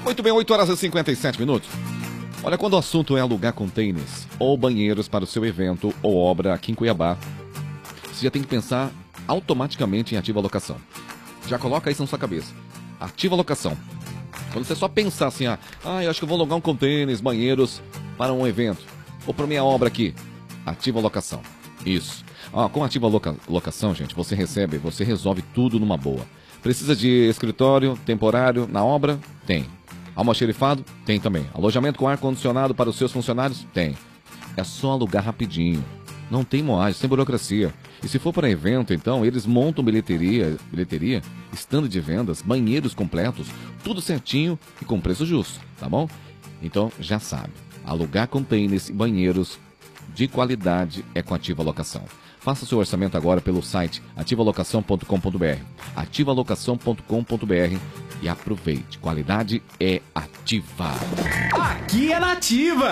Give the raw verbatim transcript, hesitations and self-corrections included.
Muito bem, oito horas e cinquenta e sete minutos. Olha, quando o assunto é alugar containers ou banheiros para o seu evento ou obra aqui em Cuiabá, você já tem que pensar automaticamente em Ativa Locação. Já coloca isso na sua cabeça. Ativa Locação. Quando você só pensar assim, ah, ah, eu acho que eu vou alugar um containers, banheiros para um evento ou para minha obra aqui, Ativa Locação. Isso. Ah, com Ativa Loca... Locação, gente, você recebe, você resolve tudo numa boa. Precisa de escritório temporário na obra? Tem. Almoxerifado? Tem também. Alojamento com ar-condicionado para os seus funcionários? Tem. É só alugar rapidinho. Não tem moagem, sem burocracia. E se for para evento, então, eles montam bilheteria, bilheteria, stand de vendas, banheiros completos, tudo certinho e com preço justo, tá bom? Então, já sabe, alugar containers e banheiros de qualidade é com Ativa Locação. Faça seu orçamento agora pelo site ativa locação ponto com ponto br, ativa locação ponto com ponto br e aproveite. Qualidade é Ativa. Aqui é Nativa.